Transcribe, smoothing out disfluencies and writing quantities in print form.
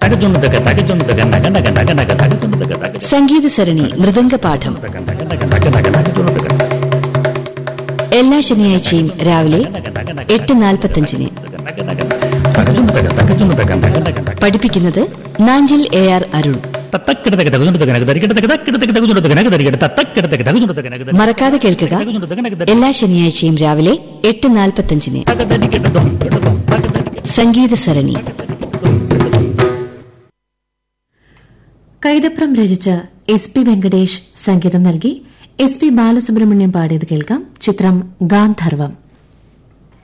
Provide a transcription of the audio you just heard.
സംഗീത സരണി മൃദംഗപാഠം എല്ലാ ശനിയാഴ്ചയും രാവിലെ 8:45 പഠിപ്പിക്കുന്നത് നാഞ്ചിൽ AR അരുൺ. മറക്കാതെ കേൾക്കുക, എല്ലാ ശനിയാഴ്ചയും രാവിലെ 8:45 സംഗീത സരണി. കൈതപ്രം രചിച്ച SP വെങ്കടേഷ് സംഗീതം നൽകി. SP ബാലസുബ്രഹ്മണ്യം പാടിയത് കേൾക്കാം. ചിത്രം ഗാന്ധർവം.